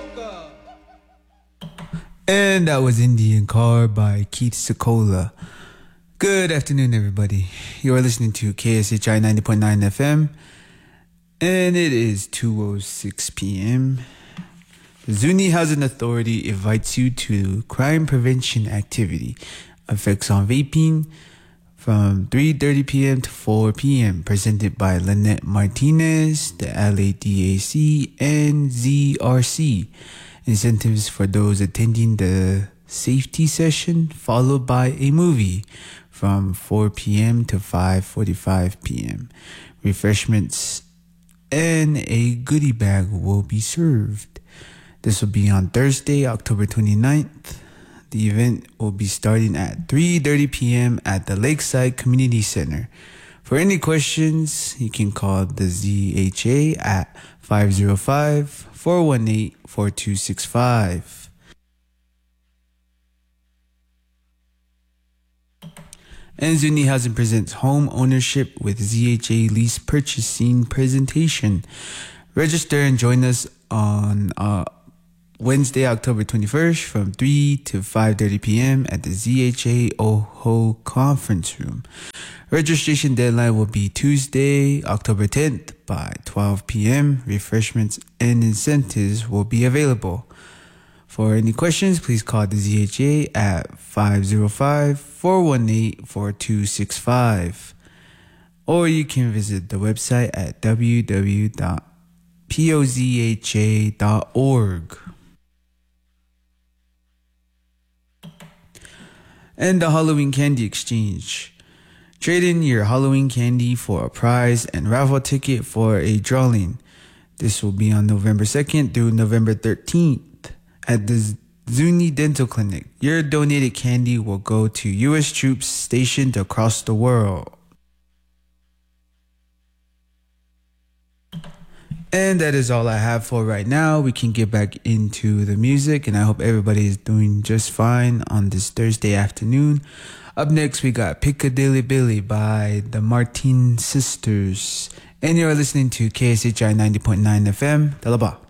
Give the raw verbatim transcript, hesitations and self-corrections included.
And that was Indian Car by Keith Secola. Good afternoon, everybody. You are listening to K S H I ninety point nine F M, and it is two oh six p.m. The Zuni Housing Authority invites you to crime prevention activity, effects on vaping, from three thirty p.m. to four p.m., presented by Lynette Martinez, the L A D A C, and Z R C. Incentives for those attending the safety session, followed by a movie from four p.m. to five forty-five p.m. Refreshments and a goodie bag will be served. This will be on Thursday, October twenty-ninth. The event will be starting at three thirty p.m. at the Lakeside Community Center. For any questions, you can call the Z H A at five oh five, four one eight, four two six five. And Zuni Housing presents Home Ownership with Z H A Lease Purchasing Presentation. Register and join us on uh, Wednesday, October twenty-first from three to five thirty p.m. at the Z H A OHO Conference Room. Registration deadline will be Tuesday, October tenth by twelve p.m. Refreshments and incentives will be available. For any questions, please call the Z H A at five oh five, four one eight, four two six five. Or you can visit the website at w w w dot pozha dot org. And the Halloween Candy Exchange. Trade in your Halloween candy for a prize and raffle ticket for a drawing. This will be on November second through November thirteenth at the Zuni Dental Clinic. Your donated candy will go to U S troops stationed across the world. And that is all I have for right now. We can get back into the music, and I hope everybody is doing just fine on this Thursday afternoon. Up next, we got Piccadilly Billy by the Martin Sisters. And you're listening to K S H I ninety point nine F M, Dalaba.